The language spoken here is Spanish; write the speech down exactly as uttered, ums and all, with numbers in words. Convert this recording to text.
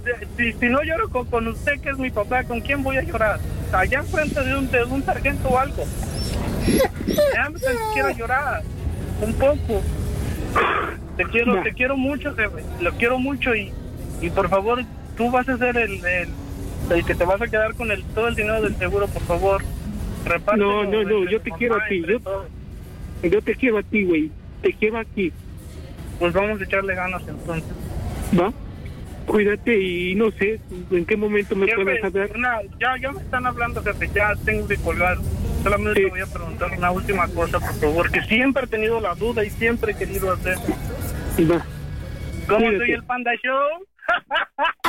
si, si no lloro con, con usted, que es mi papá, ¿con quién voy a llorar? Allá enfrente de un, de un sargento o algo. Ya me quiero llorar un poco. Te quiero, nah. te quiero mucho, jefe. Lo quiero mucho y, y por favor, tú vas a ser el, el, el que te vas a quedar con el todo el dinero del seguro, por favor. Repártelo. No, no, no, yo te quiero a ti. Yo, yo te quiero a ti, güey. Te quiero aquí. Pues vamos a echarle ganas entonces. ¿Va? Cuídate y no sé en qué momento me jefe, puedas hablar. Una, ya, ya me están hablando, jefe, ya tengo que colgar. Solamente sí. te voy a preguntar una última cosa, por favor, que siempre he tenido la duda y siempre he querido hacer. Va. ¿Cómo Cuídate. soy el Panda Show?